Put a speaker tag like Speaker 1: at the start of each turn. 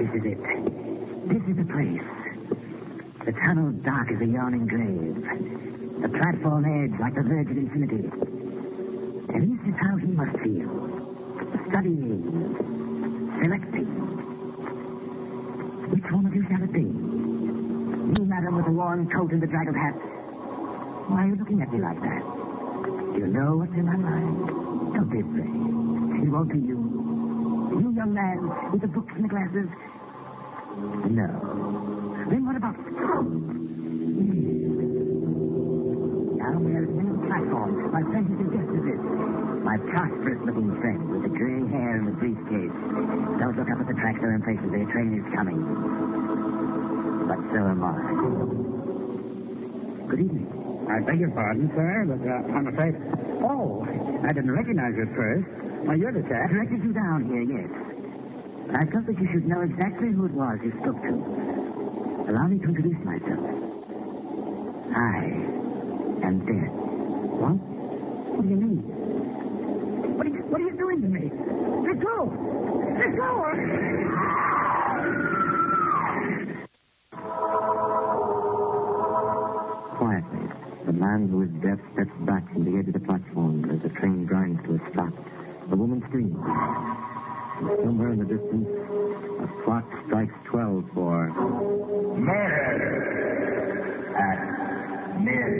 Speaker 1: This is it. This is the place. The tunnel dark as a yawning grave. The platform edge like the verge of infinity. And this is how he must feel. Studying. Selecting. Which one of you shall it be? You, madam, with the worn coat and the draggled hat. Why are you looking at me like that? Do you know what's in my mind? Don't be afraid. It won't be you. You, young man, with the books and the glasses. No. Then what about... Now we are at the middle platform. My friend who suggested this. My prosperous-looking friend with the grey hair and the briefcase. Don't look up at the tracks or in places. Their train is coming. But so am I. Good evening.
Speaker 2: I beg your pardon, sir, but I'm afraid... Oh, I didn't recognize you at first. Well, you're the chap.
Speaker 1: I directed you down here, yes. But I felt that you should know exactly who it was you spoke to. Allow me to introduce myself. I am dead.
Speaker 2: What? What do you mean? What are you doing to me? Let go! Let go!
Speaker 3: Quietly, the man who is deaf steps back from the edge of the platform as the train grinds to a stop. The woman screams. Somewhere in the distance, a clock strikes 12 for...
Speaker 4: Murder at midnight.